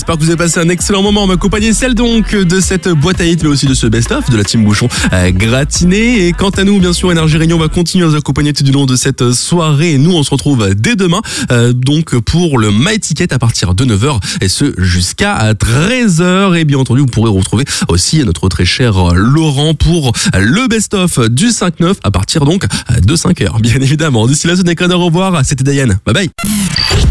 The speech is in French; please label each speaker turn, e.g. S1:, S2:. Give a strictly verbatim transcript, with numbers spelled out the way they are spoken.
S1: j'espère que vous avez passé un excellent moment en ma compagnie, celle donc de cette boîte à hits, mais aussi de ce best-of de la team Bouchon euh, gratiné. Et quant à nous, bien sûr, Énergie Réunion va continuer à vous accompagner tout du long de cette soirée. Et nous, on se retrouve dès demain, euh, donc pour le My Ticket à partir de neuf heures et ce jusqu'à treize heures. Et bien entendu, vous pourrez retrouver aussi notre très cher Laurent pour le best-of du cinq neuf à partir donc de cinq heures, bien évidemment. D'ici là, ce n'est qu'un au revoir. C'était Diane. Bye bye.